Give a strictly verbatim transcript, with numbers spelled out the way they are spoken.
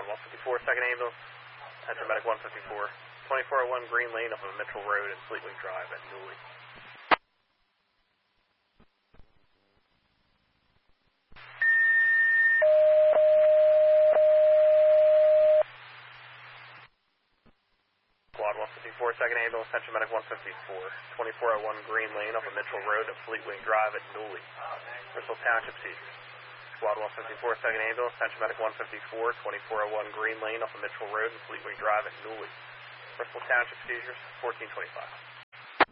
one fifty-four, second ambulance, attention medic one fifty-four, twenty-four oh one Green Lane up on Mitchell Road and Fleetwing Drive at Newley. Squad one fifty-four, second ambulance, attention medic one fifty-four, twenty-four oh one Green Lane up on Mitchell Road and Fleetwing Drive at Newley. Bristol Township Seizures. Squad one fifty-four, second ambulance, attention medic one fifty-four, twenty-four oh one Green Lane up on Mitchell Road and Fleetwing Drive at Newley. Bristol Township Seizures, fourteen twenty-five.